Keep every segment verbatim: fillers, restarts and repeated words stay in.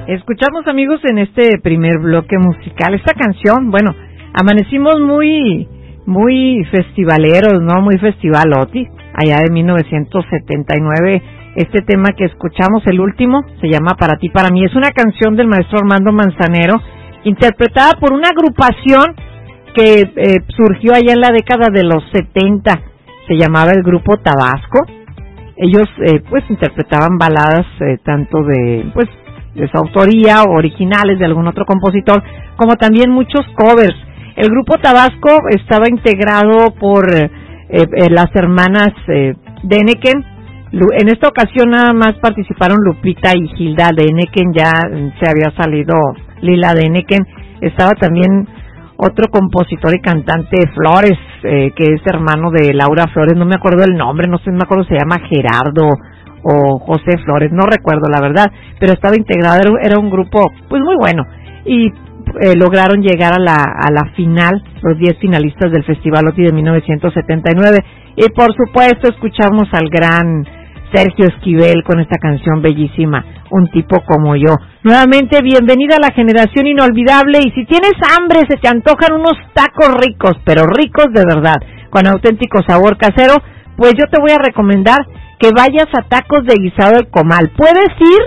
Escuchamos, amigos, en este primer bloque musical esta canción. Bueno, amanecimos muy muy festivaleros, ¿no? Muy festivalotti, allá de mil novecientos setenta y nueve. Este tema que escuchamos, el último, se llama Para ti, para mí. Es una canción del maestro Armando Manzanero, interpretada por una agrupación que eh, surgió allá en la década de los setenta. Se llamaba el Grupo Tabasco. Ellos, eh, pues, interpretaban baladas eh, tanto de, pues, de su autoría, originales de algún otro compositor, como también muchos covers. El Grupo Tabasco estaba integrado por eh, eh, las hermanas eh, Deneken. En esta ocasión nada más participaron Lupita y Gilda Deneken, ya se había salido Lila Deneken. Estaba también otro compositor y cantante, Flores, eh, que es hermano de Laura Flores, no me acuerdo el nombre, no sé, no me acuerdo, se llama Gerardo o José Flores, no recuerdo la verdad, pero estaba integrado, era, era un grupo pues muy bueno, y eh, lograron llegar a la a la final, los diez finalistas del Festival OTI de mil novecientos setenta y nueve, y por supuesto escuchamos al gran Sergio Esquivel con esta canción bellísima, Un tipo como yo. Nuevamente, bienvenida a la generación inolvidable, y si tienes hambre, se te antojan unos tacos ricos, pero ricos de verdad, con auténtico sabor casero, pues yo te voy a recomendar que vayas a Tacos de Guisado El Comal. Puedes ir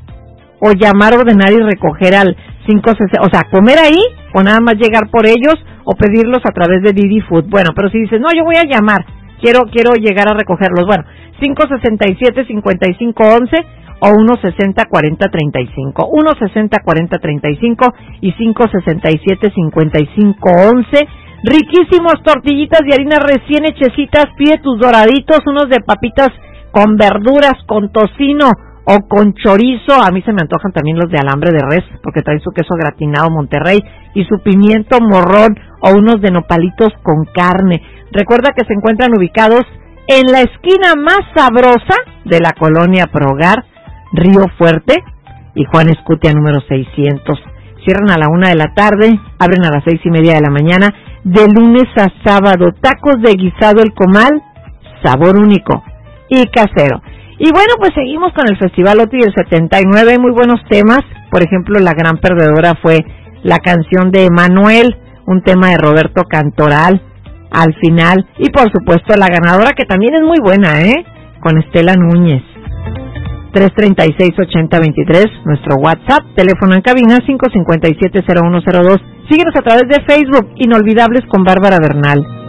o llamar, ordenar y recoger al cinco sesenta, o sea, comer ahí o nada más llegar por ellos o pedirlos a través de Didi Food. Bueno, pero si dices, no, yo voy a llamar, quiero quiero llegar a recogerlos, bueno, cinco sesenta y siete, cincuenta y cinco once o uno sesenta, cuarenta, treinta y cinco, uno sesenta, cuarenta, treinta y cinco y cinco sesenta y siete, cincuenta y cinco once. Riquísimos tortillitas de harina recién hechecitas, pide tus doraditos, unos de papitas con verduras, con tocino o con chorizo. A mí se me antojan también los de alambre de res, porque traen su queso gratinado Monterrey y su pimiento morrón, o unos de nopalitos con carne. Recuerda que se encuentran ubicados en la esquina más sabrosa de la colonia Progar, Río Fuerte y Juan Escutia número seiscientos. Cierran a la una de la tarde, abren a las seis y media de la mañana, de lunes a sábado. Tacos de Guisado El Comal, sabor único y casero. Y bueno, pues seguimos con el Festival OTI del setenta y nueve, muy buenos temas. Por ejemplo, la gran perdedora fue la canción de Emanuel, un tema de Roberto Cantoral, Al Final, y por supuesto la ganadora, que también es muy buena, ¿eh? Con Estela Núñez. tres treinta y seis, ochenta veintitrés, nuestro WhatsApp, teléfono en cabina cinco cincuenta y siete, cero uno cero dos. Síguenos a través de Facebook, Inolvidables con Bárbara Bernal.